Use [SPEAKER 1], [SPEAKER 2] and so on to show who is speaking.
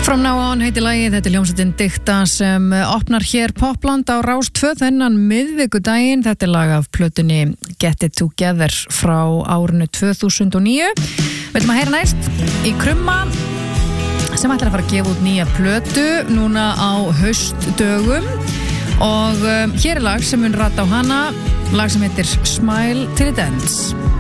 [SPEAKER 1] From Now On heitir lagið, þetta hljómsveitin Dikta sem opnar hér Popland á Rás 2 þennan miðvikudaginn. Þetta lag af plötunni Get It Together frá árinu 2009. Við ætlum að heyra næst í Krumma sem ætlar að fara að gefa út nýja plötu núna á haustdögum og hér er lag sem mun rata á hana, lag sem heitir Smile Till It Ends.